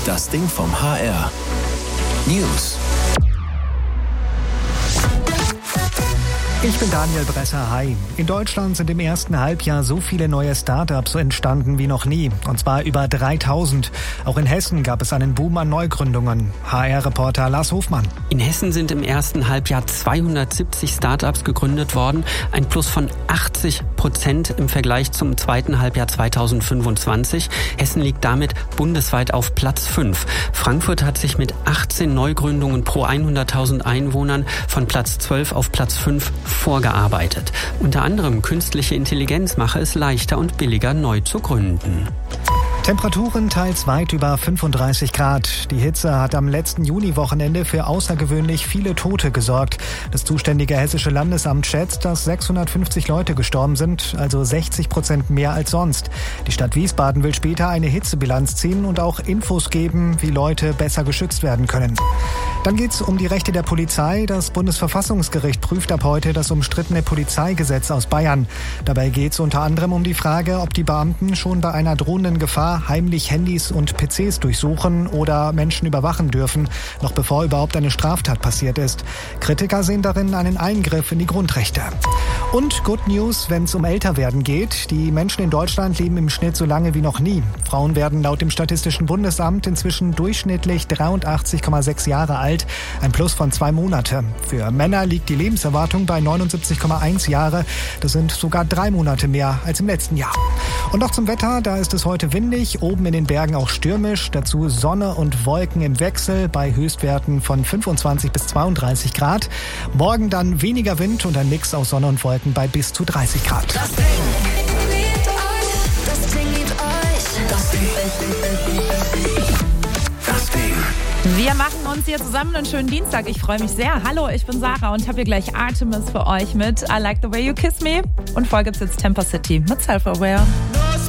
Das Ding vom HR. News. Ich bin Daniel Bresser. Hi. In Deutschland sind im ersten Halbjahr so viele neue Start-ups entstanden wie noch nie. Und zwar über 3000. Auch in Hessen gab es einen Boom an Neugründungen. HR-Reporter Lars Hofmann. In Hessen sind im ersten Halbjahr 270 Start-ups gegründet worden. Ein Plus von 80% im Vergleich zum zweiten Halbjahr 2025. Hessen liegt damit bundesweit auf Platz 5. Frankfurt hat sich mit 18 Neugründungen pro 100.000 Einwohnern von Platz 12 auf Platz 5 vorgearbeitet. Unter anderem künstliche Intelligenz mache es leichter und billiger, neu zu gründen. Temperaturen teils weit über 35 Grad. Die Hitze hat am letzten Juniwochenende für außergewöhnlich viele Tote gesorgt. Das zuständige Hessische Landesamt schätzt, dass 650 Leute gestorben sind, also 60% mehr als sonst. Die Stadt Wiesbaden will später eine Hitzebilanz ziehen und auch Infos geben, wie Leute besser geschützt werden können. Dann geht's um die Rechte der Polizei. Das Bundesverfassungsgericht prüft ab heute das umstrittene Polizeigesetz aus Bayern. Dabei geht's unter anderem um die Frage, ob die Beamten schon bei einer drohenden Gefahr heimlich Handys und PCs durchsuchen oder Menschen überwachen dürfen, noch bevor überhaupt eine Straftat passiert ist. Kritiker sehen darin einen Eingriff in die Grundrechte. Und Good News, wenn es um Älterwerden geht. Die Menschen in Deutschland leben im Schnitt so lange wie noch nie. Frauen werden laut dem Statistischen Bundesamt inzwischen durchschnittlich 83,6 Jahre alt, ein Plus von 2 Monate. Für Männer liegt die Lebenserwartung bei 79,1 Jahre. Das sind sogar 3 Monate mehr als im letzten Jahr. Und noch zum Wetter, da ist es heute windig, oben in den Bergen auch stürmisch, dazu Sonne und Wolken im Wechsel bei Höchstwerten von 25 bis 32 Grad. Morgen dann weniger Wind und ein Mix aus Sonne und Wolken bei bis zu 30 Grad. Das Ding liebt euch, das Ding liebt euch, das Ding. Das Ding. Wir machen uns hier zusammen einen schönen Dienstag. Ich freue mich sehr. Hallo, ich bin Sarah und habe hier gleich Artemis für euch mit I Like the Way You Kiss Me. Und voll gibt's jetzt Temper City mit Self-Aware.